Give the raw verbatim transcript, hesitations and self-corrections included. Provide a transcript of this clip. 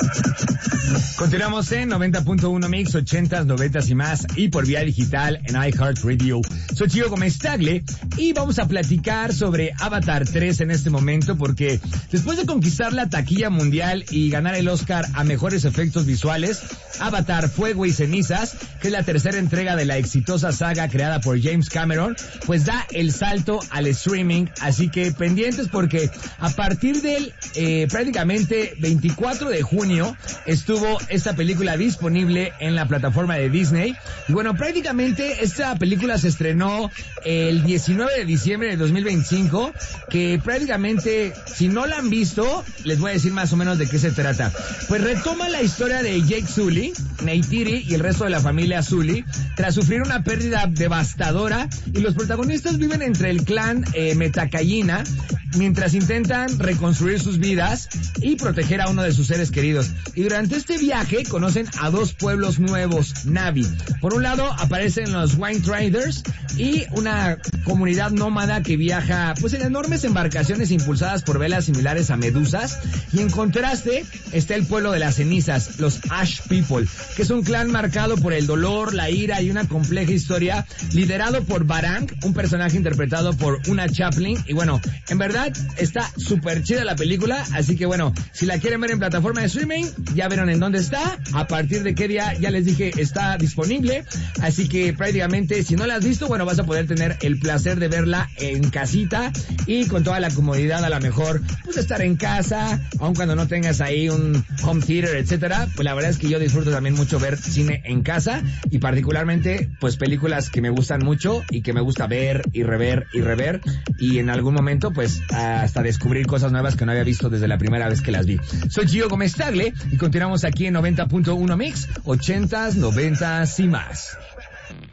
Continuamos en noventa punto uno Mix, ochentas, noventas y más, y por vía digital en iHeartRadio. Soy Gio Gómez Tagle y vamos a platicar sobre Avatar tres en este momento, porque después de conquistar la taquilla mundial y ganar el Oscar a mejores efectos visuales, Avatar Fuego y Cenizas, que es la tercera entrega de la exitosa saga creada por James Cameron, pues da el salto al streaming. Así que pendientes, porque a partir del eh, prácticamente veinticuatro de junio estuvo esta película disponible en la plataforma de Disney. Y bueno, prácticamente esta película se estrenó el diecinueve de diciembre de dos mil veinticinco, que prácticamente, si no la han visto, les voy a decir más o menos de qué se trata. Pues retoma la historia de Jake Sully, Neytiri y el resto de la familia Sully tras sufrir una pérdida devastadora, y los protagonistas viven entre el clan eh, Metacayina mientras intentan reconstruir sus vidas y proteger a uno de sus seres queridos. Y durante este viaje conocen a dos pueblos nuevos, Na'vi. Por un lado aparecen los Wine Traders y una comunidad nómada que viaja pues en enormes embarcaciones impulsadas por velas similares a medusas. Y en contraste está el pueblo de las cenizas, los Ash People, que es un clan marcado por el dolor, la ira y una compleja historia, liderado por Barang, un personaje interpretado por Una Chaplin. Y bueno, en verdad está súper chida la película, así que bueno, si la quieren ver en plataforma de streaming, ya vieron en dónde está, a partir de qué día, ya les dije, está disponible. Así que prácticamente, si no la has visto, bueno, vas a poder tener el placer de verla en casita y con toda la comodidad, a lo mejor, pues estar en casa, aun cuando no tengas ahí un home theater, etcétera. Pues la verdad es que yo disfruto también mucho ver cine en casa, y particularmente, pues películas que me gustan mucho y que me gusta ver y rever y rever, y en algún momento, pues, hasta descubrir cosas nuevas que no había visto desde la primera vez que las vi. Soy Gio Gómez Tagle y continuamos aquí en noventa punto uno Mix, ochentas, noventas y más.